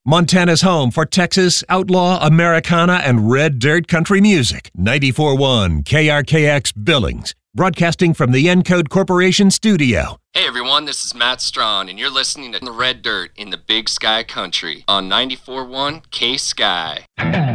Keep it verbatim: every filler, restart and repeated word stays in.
Montana's home for Texas, outlaw, Americana, and red dirt country music. ninety-four point one K R K X Billings, broadcasting from the Encode Corporation studio. Hey everyone, this is Matt Strawn, and you're listening to The Red Dirt in the Big Sky Country on ninety-four point one K-Sky.